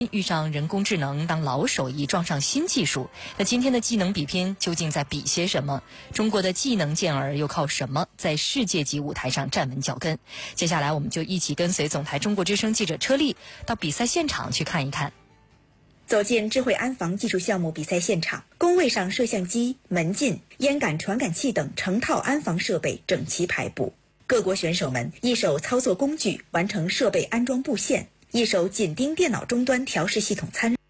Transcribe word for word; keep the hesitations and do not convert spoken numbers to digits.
遇上人工智能当老手艺，撞上新技术。那今天的技能比拼究竟在比些什么？中国的技能健儿又靠什么在世界级舞台上站稳脚跟？接下来我们就一起跟随总台中国之声记者车丽到比赛现场去看一看。 走进智慧安防技术项目比赛现场，工位上摄像机、门禁、烟感传感器等成套安防设备整齐排布。各国选手们一手操作工具完成设备安装布线，一手紧盯电脑终端调试系统参